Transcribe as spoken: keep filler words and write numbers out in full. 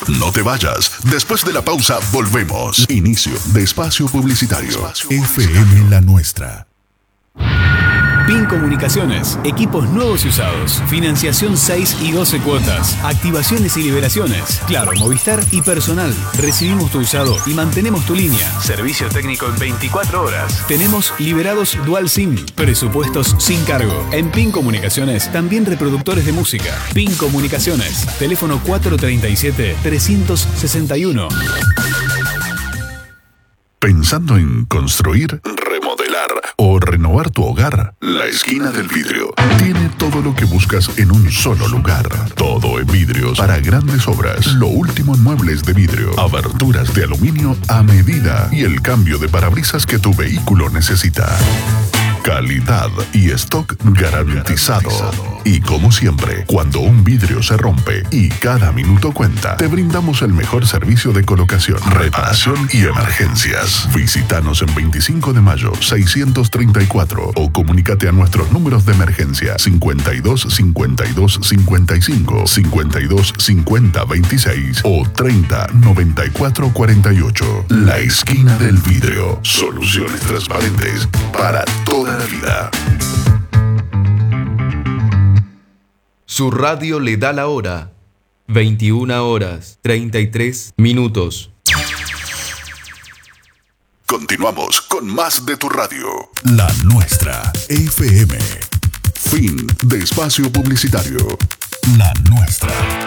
No te vayas. Después de la pausa, volvemos. Inicio de espacio publicitario. F M La Nuestra. PIN Comunicaciones, equipos nuevos y usados, financiación seis y doce cuotas, activaciones y liberaciones, Claro, Movistar y personal. Recibimos tu usado y mantenemos tu línea. Servicio técnico en veinticuatro horas. Tenemos liberados Dual SIM, presupuestos sin cargo. En PIN Comunicaciones, también reproductores de música. PIN Comunicaciones, teléfono cuatro treinta y siete, trescientos sesenta y uno. ¿Pensando en construir, remodelar o renovar tu hogar? La Esquina del Vidrio tiene todo lo que buscas en un solo lugar. Todo en vidrios para grandes obras. Lo último en muebles de vidrio, aberturas de aluminio a medida y el cambio de parabrisas que tu vehículo necesita. Calidad y stock garantizado. Y como siempre, cuando un vidrio se rompe y cada minuto cuenta, te brindamos el mejor servicio de colocación, reparación y emergencias. Visítanos en veinticinco de mayo seiscientos treinta y cuatro o comunícate a nuestros números de emergencia cincuenta y dos cincuenta y dos cincuenta y cinco, cincuenta y dos cincuenta veintiséis o treinta noventa y cuatro cuarenta y ocho. La Esquina del Vidrio. Soluciones transparentes para toda la vida. Su radio le da la hora. veintiuna horas, treinta y tres minutos. Continuamos con más de tu radio. La Nuestra, F M. Fin de espacio publicitario. La Nuestra.